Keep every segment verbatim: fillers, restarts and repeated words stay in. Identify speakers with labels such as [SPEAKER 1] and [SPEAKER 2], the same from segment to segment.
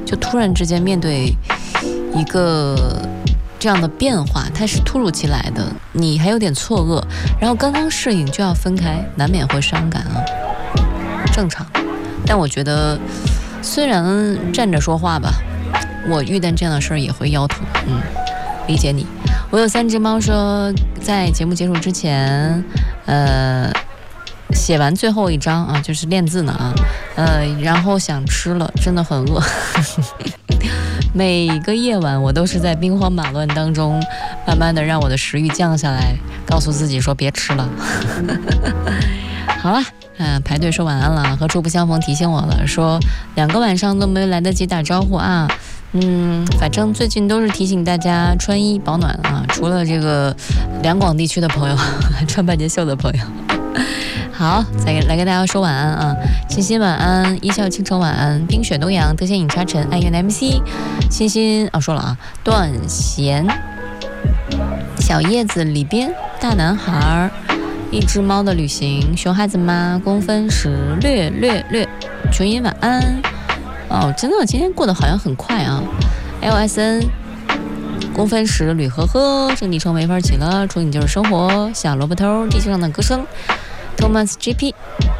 [SPEAKER 1] 就突然之间面对一个这样的变化，它是突如其来的，你还有点错愕，然后刚刚适应就要分开，难免会伤感啊，正常。但我觉得虽然站着说话吧，我遇到这样的事儿也会腰疼，嗯，理解你。我有三只猫说，在节目结束之前，呃，写完最后一章啊，就是练字呢啊，呃，然后想吃了，真的很饿。每个夜晚我都是在兵荒马乱当中，慢慢的让我的食欲降下来，告诉自己说别吃了。好了。嗯、呃，排队说晚安了，和处不相逢提醒我了，说两个晚上都没来得及打招呼啊。嗯，反正最近都是提醒大家穿衣保暖啊，除了这个两广地区的朋友，穿半截袖的朋友。好，再来跟大家说晚安啊，欣欣晚安，一笑倾城晚安，冰雪东阳，德仙饮茶尘，爱媛的 M C， 欣欣哦说了啊，段贤，小叶子里边，大男孩。一只猫的旅行，熊孩子妈，公分时，略略略，群英晚安。哦，真的，今天过得好像很快啊。L S N， 公分时，吕呵呵，这个昵称没法起了。祝你就是生活，小萝卜头，地球上的歌声 ，Thomas G P，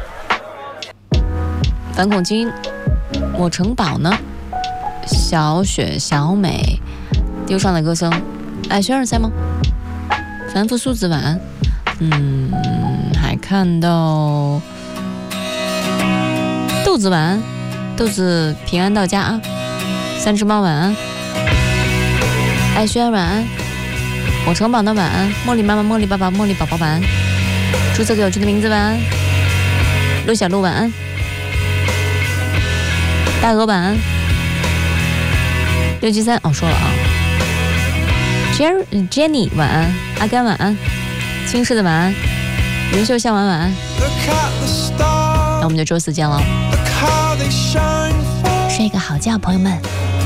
[SPEAKER 1] 反恐精，我城堡呢？小雪小美，地球上的歌声，爱轩二赛吗？凡夫素子晚安。嗯，还看到豆子晚安，豆子平安到家啊！三只猫晚安，爱轩晚安，我城堡的晚安，茉莉妈妈、茉莉爸爸、茉莉宝宝晚安，注册个有趣的名字晚安，陆小鹿晚安，大鹅晚安，六七三哦说了啊 ，Jerry Jenny 晚安，阿甘晚安。青狮的晚安，云秀向晚晚安，那我们就周四见了，睡个好觉，朋友们。